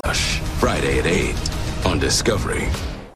Friday at 8 on Discovery.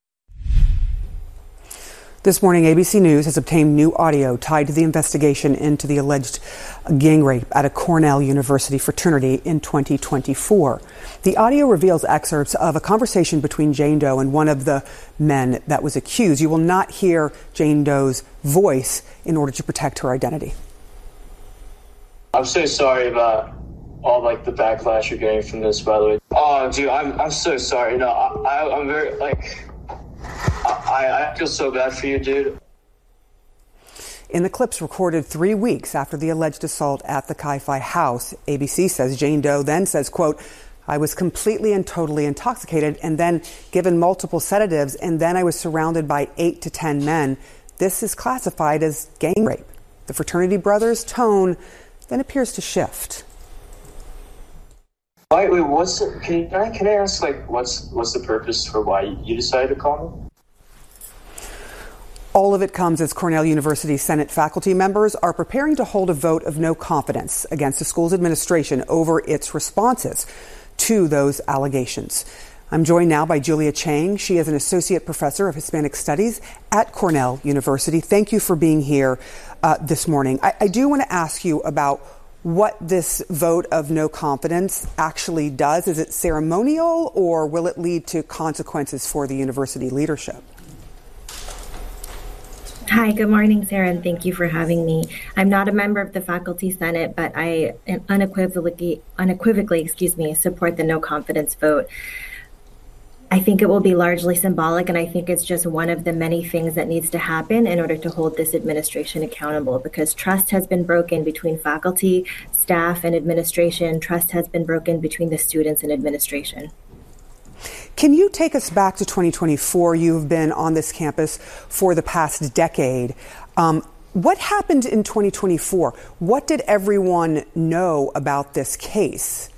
This morning, ABC News has obtained new audio tied to the investigation into the alleged gang rape at a Cornell University fraternity in 2024. The audio reveals excerpts of a conversation between Jane Doe and one of the men that was accused. You will not hear Jane Doe's voice in order to protect her identity. I'm so sorry about all the backlash you're getting from this, by the way. Oh, dude, I'm so sorry. No, I'm very I feel so bad for you, dude. In the clips recorded 3 weeks after the alleged assault at the Chi-Phi house, ABC says Jane Doe then says, quote, "I was completely and totally intoxicated and then given multiple sedatives, and then I was surrounded by 8 to 10 men. This is classified as gang rape." The fraternity brothers' tone then appears to shift. Wait, can I ask, what's the purpose for why you decided to call me? All of it comes as Cornell University Senate faculty members are preparing to hold a vote of no confidence against the school's administration over its responses to those allegations. I'm joined now by Julia Chang. She is an associate professor of Hispanic Studies at Cornell University. Thank you for being here this morning. I do want to ask you about what this vote of no confidence actually does. Is it ceremonial, or will it lead to consequences for the university leadership? Hi, good morning, Sarah, and thank you for having me. I'm not a member of the Faculty Senate, but I unequivocally, support the no confidence vote. I think it will be largely symbolic, and I think it's just one of the many things that needs to happen in order to hold this administration accountable, because trust has been broken between faculty, staff, and administration. Trust has been broken between the students and administration. Can you take us back to 2024? You've been on this campus for the past decade. What happened in 2024? What did everyone know about this case?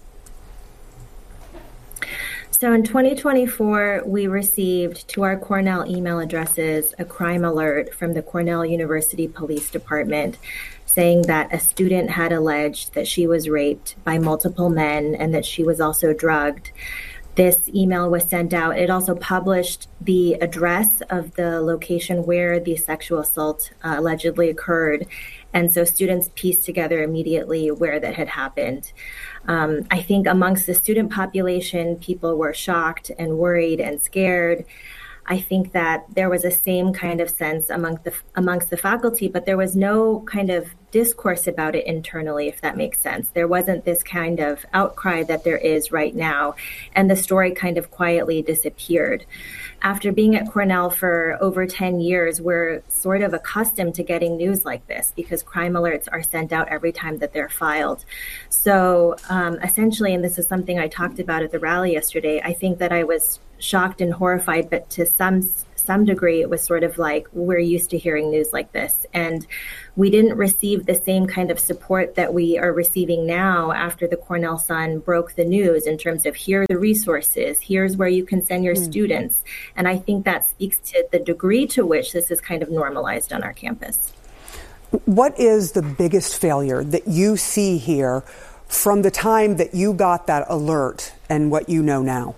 So in 2024, we received to our Cornell email addresses a crime alert from the Cornell University Police Department saying that a student had alleged that she was raped by multiple men and that she was also drugged. This email was sent out. It also published the address of the location where the sexual assault allegedly occurred. And so students pieced together immediately where that had happened. I think amongst the student population, people were shocked and worried and scared. I think that there was a same kind of sense amongst the faculty, but there was no kind of discourse about it internally, if that makes sense. There wasn't this kind of outcry that there is right now, and the story kind of quietly disappeared. After being at Cornell for over 10 years, we're sort of accustomed to getting news like this because crime alerts are sent out every time that they're filed. So essentially, and this is something I talked about at the rally yesterday, I think that I was shocked and horrified, but to some degree, it was sort of like we're used to hearing news like this. And we didn't receive the same kind of support that we are receiving now after the Cornell Sun broke the news in terms of here are the resources, here's where you can send your students. And I think that speaks to the degree to which this is kind of normalized on our campus. What is the biggest failure that you see here from the time that you got that alert and what you know now?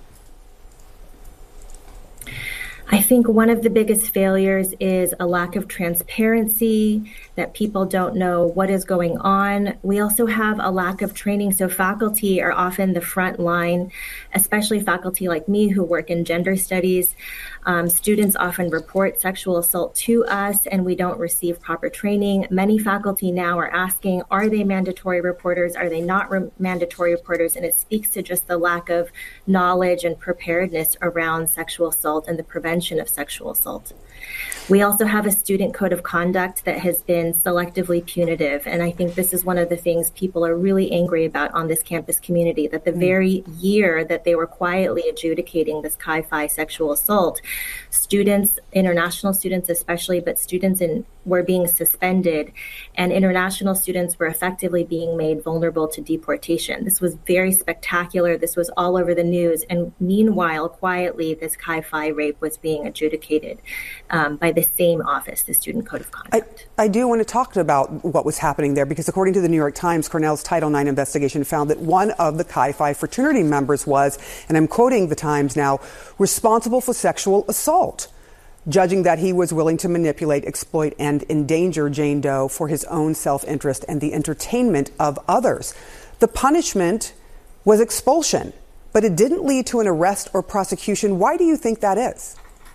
I think one of the biggest failures is a lack of transparency, that people don't know what is going on. We also have a lack of training. So faculty are often the front line, especially faculty like me who work in gender studies. Students often report sexual assault to us and we don't receive proper training. Many faculty now are asking, are they mandatory reporters? Are they not mandatory reporters? And it speaks to just the lack of knowledge and preparedness around sexual assault and the prevention of sexual assault. We also have a student code of conduct that has been selectively punitive. And I think this is one of the things people are really angry about on this campus community, that the very year that they were quietly adjudicating this Chi-Phi sexual assault, students, international students especially, but students were being suspended, and international students were effectively being made vulnerable to deportation. This was very spectacular. This was all over the news. And meanwhile, quietly, this Chi-Phi rape was being adjudicated by the same office, the Student Code of Conduct. I do want to talk about what was happening there, because according to the New York Times, Cornell's Title IX investigation found that one of the Chi Phi fraternity members was, and I'm quoting the Times now, responsible for sexual assault, judging that he was willing to manipulate, exploit, and endanger Jane Doe for his own self-interest and the entertainment of others. The punishment was expulsion, but it didn't lead to an arrest or prosecution. Why do you think that is?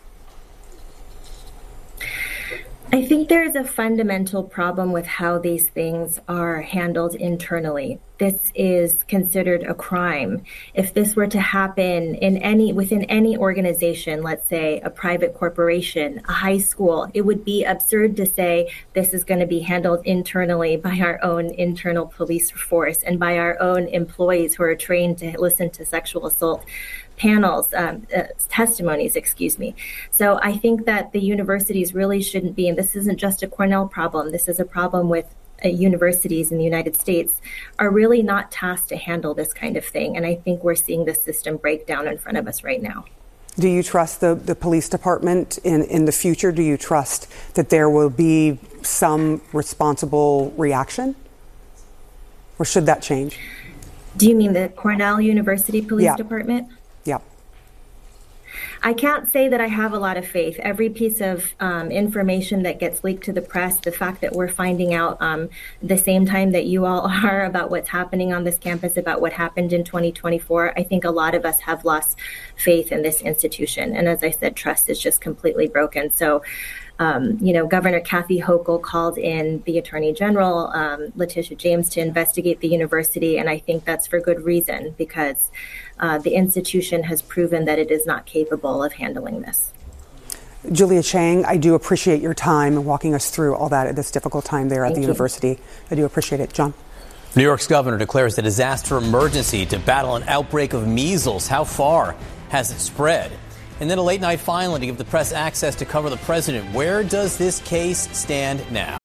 I think there's a fundamental problem with how these things are handled internally. This is considered a crime. If this were to happen within any organization, let's say a private corporation, a high school, it would be absurd to say this is going to be handled internally by our own internal police force and by our own employees who are trained to listen to sexual assault testimonies. So I think that the universities really shouldn't be, and this isn't just a Cornell problem, this is a problem with universities in the United States, are really not tasked to handle this kind of thing. And I think we're seeing the system break down in front of us right now. Do you trust the police department in the future? Do you trust that there will be some responsible reaction? Or should that change? Do you mean the Cornell University Police Department? Yeah. I can't say that I have a lot of faith. Every piece of information that gets leaked to the press, the fact that we're finding out the same time that you all are about what's happening on this campus, about what happened in 2024, I think a lot of us have lost faith in this institution. And as I said, trust is just completely broken. So, Governor Kathy Hochul called in the Attorney General, Letitia James, to investigate the university. And I think that's for good reason, because the institution has proven that it is not capable of handling this. Julia Chang, I do appreciate your time and walking us through all that at this difficult time there at the university. I do appreciate it. John? New York's governor declares a disaster emergency to battle an outbreak of measles. How far has it spread? And then a late-night filing to give the press access to cover the president. Where does this case stand now?